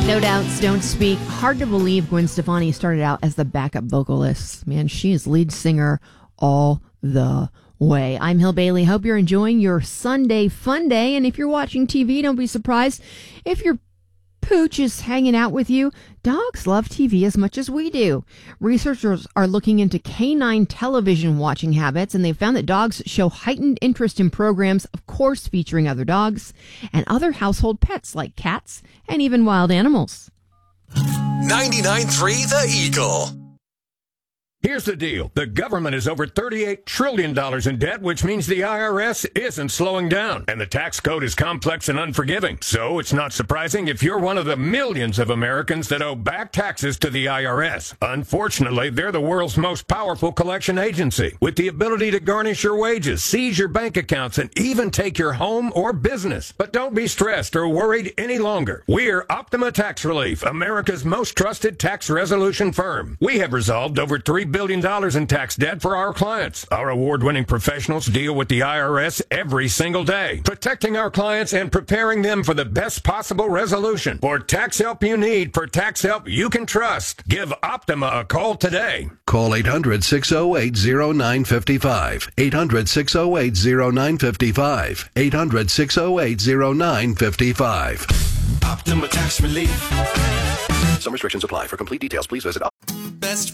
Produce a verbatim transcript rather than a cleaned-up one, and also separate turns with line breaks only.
No Doubts Don't Speak. Hard to believe Gwen Stefani started out as the backup vocalist. Man, she is lead singer all the way. I'm Hill Bailey. Hope you're enjoying your Sunday fun day. And if you're watching T V, don't be surprised if your pooch is hanging out with you. Dogs love T V as much as we do. Researchers are looking into canine television watching habits, and they've found that dogs show heightened interest in programs, of course, featuring other dogs and other household pets like cats and even wild animals.
ninety-nine point three The Eagle.
Here's the deal. The government is over thirty-eight trillion dollars in debt, which means the I R S isn't slowing down. And the tax code is complex and unforgiving. So it's not surprising if you're one of the millions of Americans that owe back taxes to the I R S. Unfortunately, they're the world's most powerful collection agency, with the ability to garnish your wages, seize your bank accounts, and even take your home or business. But don't be stressed or worried any longer. We're Optima Tax Relief, America's most trusted tax resolution firm. We have resolved over three billion dollars in tax debt for our clients. Our award-winning professionals deal with the I R S every single day, protecting our clients and preparing them for the best possible resolution. For tax help you need, for tax help you can trust, give Optima a call today.
Call eight hundred, six oh eight, oh nine five five. eight hundred, six oh eight, oh nine five five. eight hundred, six oh eight, oh nine five five.
Optima Tax Relief.
Some restrictions apply. For complete details, please visit
Best